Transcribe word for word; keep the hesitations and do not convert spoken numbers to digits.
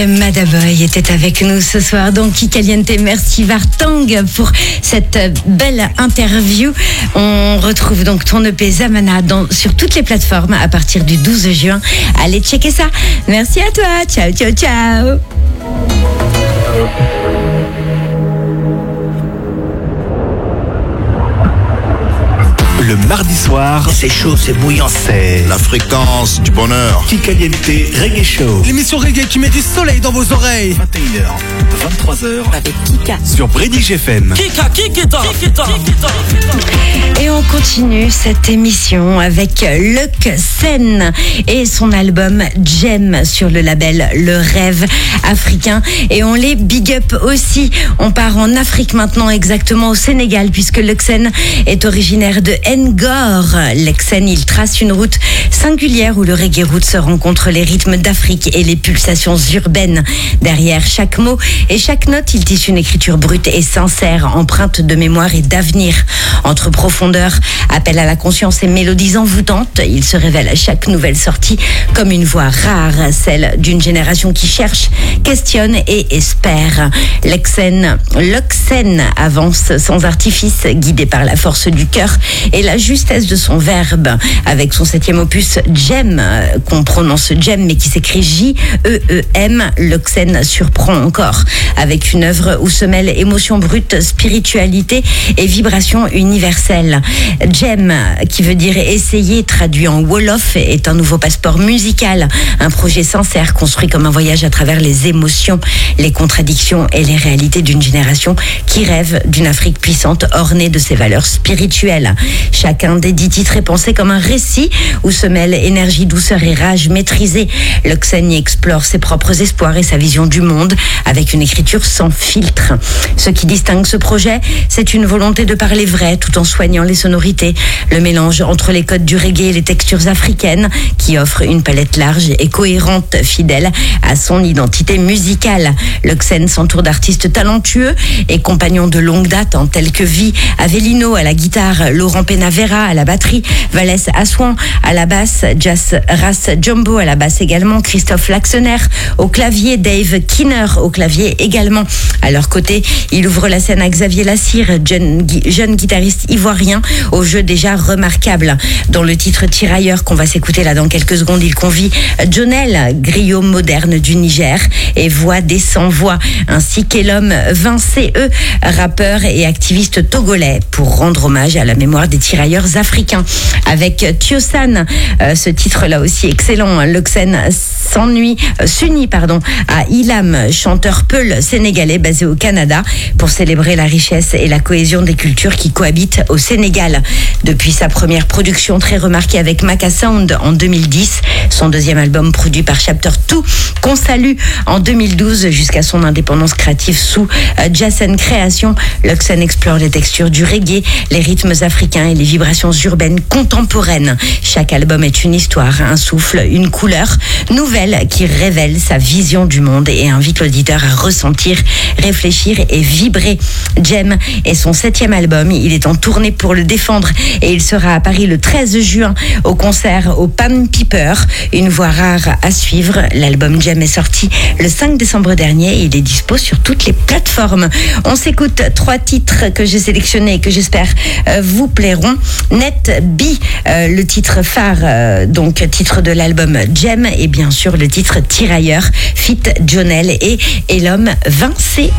Madaboy était avec nous ce soir, donc Kikaliente, merci Vartang pour cette belle interview. On retrouve donc ton E P Zamana dans, sur toutes les plateformes à partir du douze juin. Allez checker ça. Merci à toi. Ciao, ciao, ciao. Le mardi soir, c'est chaud, c'est bouillant. c'est La fréquence du bonheur. Kikaliente Reggae Show. L'émission reggae qui met du soleil dans vos oreilles. vingt et une heures, vingt-trois heures Avec Kika. sur Bridge F M. Kika, Kikita, Kikita, Et on continue cette émission avec Luc Sen et son album Gem sur le label Le Rêve Africain. Et on les big up aussi. On part en Afrique maintenant, exactement au Sénégal, puisque Luc Sen est originaire de Ngor. Luc Sen, il trace une route singulière où le reggae roots rencontre les rythmes d'Afrique et les pulsations urbaines. Derrière chaque mot et chaque note, il tisse une écriture brute et sincère, empreinte de mémoire et d'avenir. Entre profondeur, appel à la conscience et mélodies envoûtantes, il se révèle à chaque nouvelle sortie comme une voix rare, celle d'une génération qui cherche, questionne et espère. Luc Sen, Luc Sen avance sans artifice, guidé par la force du cœur et la justesse de son verbe. Avec son septième opus Gem, qu'on prononce Gem mais qui s'écrit J E E M, Luc Sen surprend encore avec une œuvre où se mêlent émotion brute, spiritualité et vibration universelle. Gem, qui veut dire essayer, traduit en Wolof, est un nouveau passeport musical, un projet sincère construit comme un voyage à travers les émotions, les contradictions et les réalités d'une génération qui rêve d'une Afrique puissante ornée de ses valeurs spirituelles. Chacun des dix titres est pensé comme un récit où se mêlent énergie, douceur et rage maîtrisée. Luc Sen y explore ses propres espoirs et sa vision du monde avec une écriture sans filtre. Ce qui distingue ce projet, c'est une volonté de parler vrai tout en soignant les sonorités, le mélange entre les codes du reggae et les textures africaines qui offre une palette large et cohérente, fidèle à son identité musicale. Luc Sen s'entoure d'artistes talentueux et compagnons de longue date en tels que Vi Avellino à la guitare, Laurent Penavera à la batterie, Valès Assouan à la basse, Jas Ras Jumbo à la basse également, Christophe Laxener au clavier, Dave Kinner au clavier également. À leur côté, il ouvre la scène à Xavier Lassire, jeune, jeune guitariste ivoirien au jeu déjà remarquable. Dans le titre Tirailleur qu'on va s'écouter là dans quelques secondes, il convie Jonel, griot moderne du Niger et voix des sans-voix, ainsi qu'Elom Vincé, rappeur et activiste togolais, pour rendre hommage à la mémoire des tirailleurs africains. Avec Tiosan, euh, ce titre là aussi excellent, Luc Sen s'ennuie, euh, s'unit pardon, à Ilam, chanteur peul sénégalais basé au Canada, pour célébrer la richesse et la cohésion des cultures qui cohabitent au Sénégal. Depuis sa première production très remarquée avec Maka Sound en deux mille dix, son deuxième album produit par Chapter deux, qu'on salue en deux mille douze, jusqu'à son indépendance créative sous euh, Jason Création, Luc Sen explore les textures du reggae, les rythmes africains et les vibrations urbaines contemporaines. Chaque album est une histoire, un souffle, une couleur nouvelle qui révèle sa vision du monde et invite l'auditeur à ressentir, réfléchir et vibrer. Gem est son septième album, il est en tournée pour le défendre et il sera à Paris le treize juin au concert au Pan Piper, une voix rare à suivre. L'album Gem est sorti le cinq décembre dernier et il est dispo sur toutes les plateformes. On s'écoute trois titres que j'ai sélectionnés et que j'espère euh, vous plairont. Net B, euh, le titre phare, euh, donc titre de l'album Gem, et bien sûr le titre Tirailleur, feat Jonel et Elom Vincé.